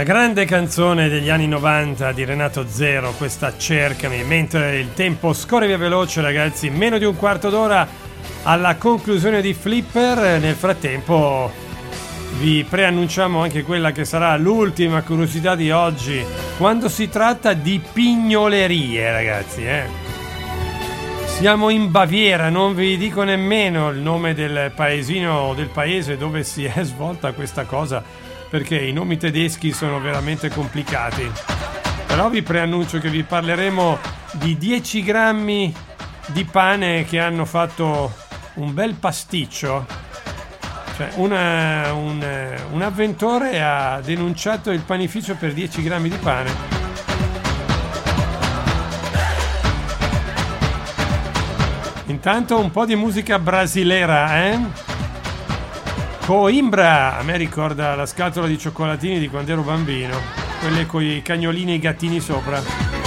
Una grande canzone degli anni 90 di Renato Zero, questa Cercami, mentre il tempo scorre via veloce, ragazzi, meno di un quarto d'ora alla conclusione di Flipper. Nel frattempo vi preannunciamo anche quella che sarà l'ultima curiosità di oggi, quando si tratta di pignolerie, ragazzi, Siamo in Baviera, non vi dico nemmeno il nome del paesino o del paese dove si è svolta questa cosa, perché i nomi tedeschi sono veramente complicati. Però vi preannuncio che vi parleremo di 10 grammi di pane che hanno fatto un bel pasticcio. Cioè un avventore ha denunciato il panificio per 10 grammi di pane. Intanto un po' di musica brasilera, Coimbra, a me ricorda la scatola di cioccolatini di quando ero bambino, quelle con i cagnolini e i gattini sopra.